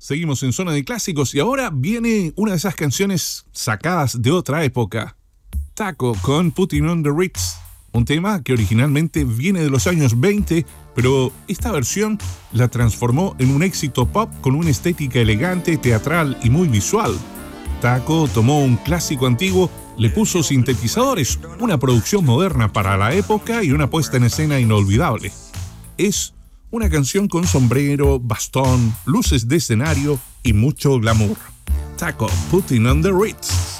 Seguimos en Zona de Clásicos y ahora viene una de esas canciones sacadas de otra época. Taco con Putting on the Ritz. Un tema que originalmente viene de los años 20, pero esta versión la transformó en un éxito pop con una estética elegante, teatral y muy visual. Taco tomó un clásico antiguo, le puso sintetizadores, una producción moderna para la época y una puesta en escena inolvidable. Es una canción con sombrero, bastón, luces de escenario y mucho glamour. Taco, Putting on the Ritz.